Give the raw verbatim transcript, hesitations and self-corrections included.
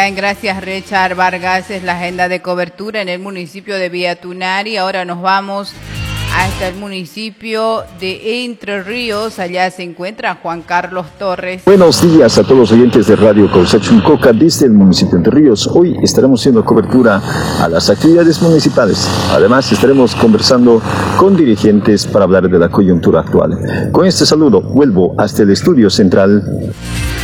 Bien, gracias Richard Vargas. Es la agenda de cobertura en el municipio de Villa Tunari. Ahora nos vamos hasta el municipio de Entre Ríos. Allá se encuentra Juan Carlos Torres. Buenos días a todos los oyentes de Radio Coxachuncoca desde el municipio de Entre Ríos. Hoy estaremos haciendo cobertura a las actividades municipales. Además estaremos conversando con dirigentes para hablar de la coyuntura actual. Con este saludo vuelvo hasta el estudio central.